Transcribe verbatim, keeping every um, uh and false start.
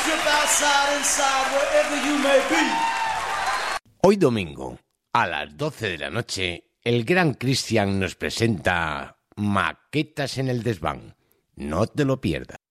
Hoy domingo, a las doce de la noche, el gran Cristian nos presenta Maquetas en el Desván. No te lo pierdas.